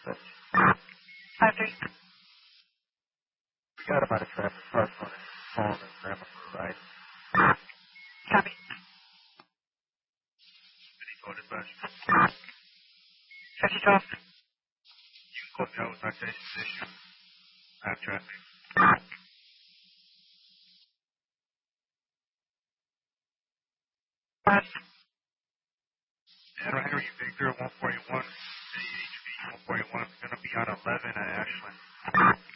switch. 5-3. We got about a traffic parcel on home and grandma for a ride. Copy. Any code dispatch? 5012. You can close me out with my station's issue. I have traffic. And Henry Victor 141, AHV 141 is going to be on 11 at Ashland.